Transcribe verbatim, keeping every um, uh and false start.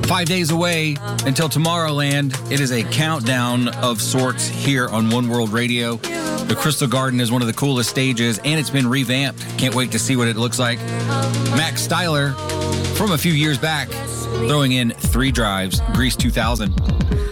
Five days away until Tomorrowland. It is a countdown of sorts here on One World Radio. The Crystal Garden is one of the coolest stages, and it's been revamped. Can't wait to see what it looks like. Max Styler, from a few years back, throwing in three drives, Grease two thousand.